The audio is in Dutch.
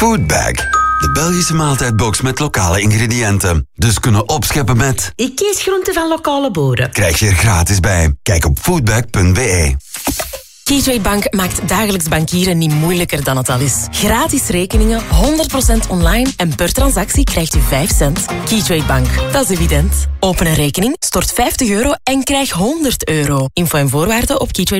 Foodbag. De Belgische maaltijdbox met lokale ingrediënten. Dus kunnen opscheppen met... Ik kies groenten van lokale boeren. Krijg je er gratis bij. Kijk op foodbag.be. Keytrade Bank maakt dagelijks bankieren niet moeilijker dan het al is. Gratis rekeningen, 100% online en per transactie krijgt u 5 cent. Keytrade Bank, dat is evident. Open een rekening, stort €50 en krijg €100. Info en voorwaarden op keytrade.